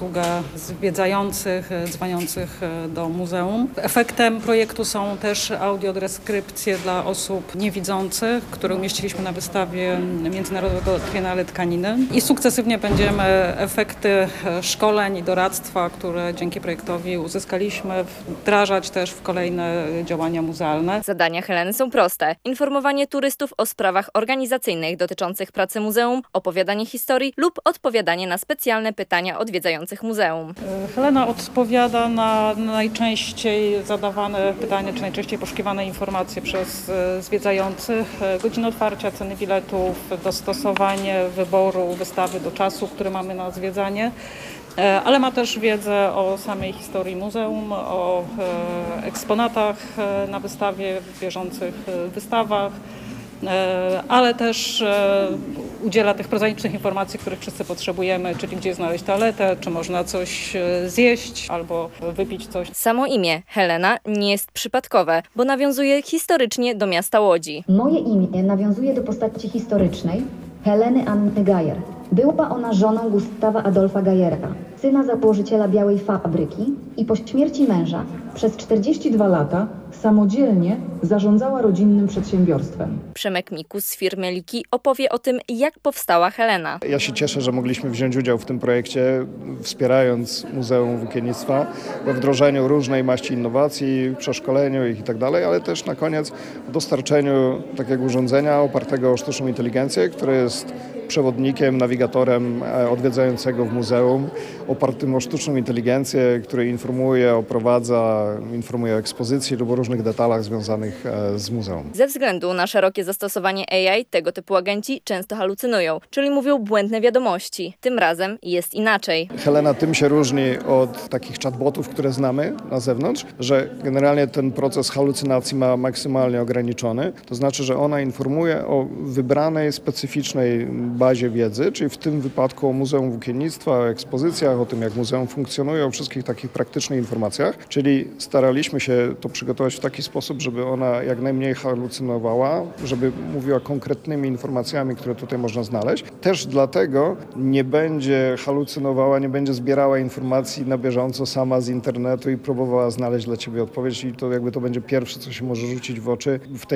obsługę zwiedzających, dzwoniących do muzeum. Efektem projektu są też audiodeskrypcje dla osób niewidzących, które umieściliśmy na wystawie Międzynarodowego Triennale Tkaniny. I sukcesywnie będziemy efekty szkoleń i doradztwa, które dzięki projektowi uzyskaliśmy, wdrażać też w kolejne działania muzealne. Zadania Heleny są proste. Informowanie turystów o sprawach organizacyjnych dotyczących pracy muzeum, opowiadanie historii lub odpowiadanie na specjalne pytania odwiedzających muzeum. Helena odpowiada na najczęściej zadawane pytania, czy najczęściej poszukiwane informacje przez zwiedzających. Godziny otwarcia, ceny biletów, dostosowanie wyboru wystawy do czasu, który mamy na zwiedzanie. Ale ma też wiedzę o samej historii muzeum, o eksponatach na wystawie, w bieżących wystawach, ale też udziela tych prozaicznych informacji, których wszyscy potrzebujemy, czyli gdzie znaleźć toaletę, czy można coś zjeść albo wypić coś. Samo imię Helena nie jest przypadkowe, bo nawiązuje historycznie do miasta Łodzi. Moje imię nawiązuje do postaci historycznej Heleny Anny Geyer. Była ona żoną Gustawa Adolfa Geyera, syna założyciela Białej Fabryki, i po śmierci męża przez 42 lata samodzielnie zarządzała rodzinnym przedsiębiorstwem. Przemek Mikus z firmy Liki opowie o tym, jak powstała Helena. Ja się cieszę, że mogliśmy wziąć udział w tym projekcie, wspierając Muzeum Włókiennictwa we wdrożeniu różnej maści innowacji, przeszkoleniu ich itd., ale też na koniec dostarczeniu takiego urządzenia opartego o sztuczną inteligencję, które jest przewodnikiem, nawigatorem odwiedzającego w muzeum, opartym o sztuczną inteligencję, który informuje, oprowadza, informuje o ekspozycji lub o różnych detalach związanych z muzeum. Ze względu na szerokie zastosowanie AI, tego typu agenci często halucynują, czyli mówią błędne wiadomości. Tym razem jest inaczej. Helena tym się różni od takich chatbotów, które znamy na zewnątrz, że generalnie ten proces halucynacji ma maksymalnie ograniczony. To znaczy, że ona informuje o wybranej, specyficznej bazie wiedzy, czyli w tym wypadku o Muzeum Włókiennictwa, o ekspozycjach, o tym jak muzeum funkcjonuje, o wszystkich takich praktycznych informacjach. Czyli staraliśmy się to przygotować w taki sposób, żeby ona jak najmniej halucynowała, żeby mówiła konkretnymi informacjami, które tutaj można znaleźć. Też dlatego nie będzie halucynowała, nie będzie zbierała informacji na bieżąco sama z internetu i próbowała znaleźć dla ciebie odpowiedź, i to jakby to będzie pierwsze, co się może rzucić w oczy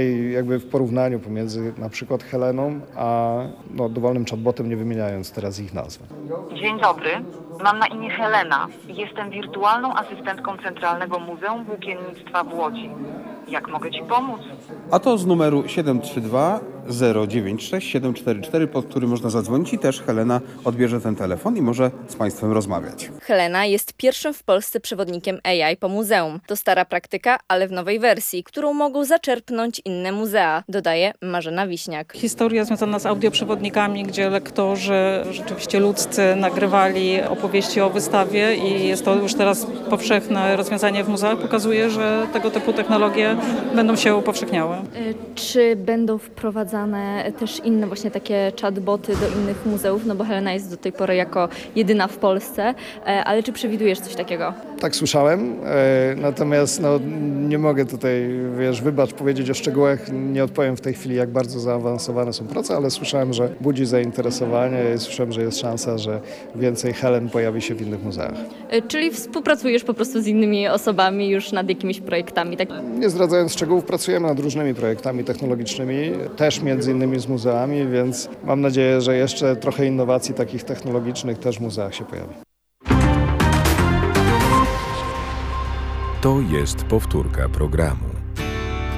w porównaniu pomiędzy na przykład Heleną a dowolnym chatbotem, nie wymieniając teraz ich nazwy. Dzień dobry, mam na imię Helena i jestem wirtualną asystentką Centralnego Muzeum Włókiennictwa w Łodzi. Jak mogę Ci pomóc? A to z numeru 732 096 744, pod który można zadzwonić, i też Helena odbierze ten telefon i może z Państwem rozmawiać. Helena jest pierwszym w Polsce przewodnikiem AI po muzeum. To stara praktyka, ale w nowej wersji, którą mogą zaczerpnąć inne muzea, dodaje Marzena Wiśniak. Historia związana z audioprzewodnikami, gdzie lektorzy rzeczywiście ludzcy nagrywali opowieści o wystawie i jest to już teraz powszechne rozwiązanie w muzeach, pokazuje, że tego typu technologie będą się upowszechniały. Czy będą wprowadzane też inne właśnie takie chatboty do innych muzeów? No bo Helena jest do tej pory jako jedyna w Polsce, ale czy przewidujesz coś takiego? Tak słyszałem, natomiast nie mogę tutaj, wybacz, powiedzieć o szczegółach, nie odpowiem w tej chwili, jak bardzo zaawansowane są prace, ale słyszałem, że budzi zainteresowanie i słyszałem, że jest szansa, że więcej Helen pojawi się w innych muzeach. Czyli współpracujesz po prostu z innymi osobami już nad jakimiś projektami, tak? Nie zdradzając szczegółów, pracujemy nad różnymi projektami technologicznymi, też między innymi z muzeami, więc mam nadzieję, że jeszcze trochę innowacji takich technologicznych też w muzeach się pojawi. To jest powtórka programu.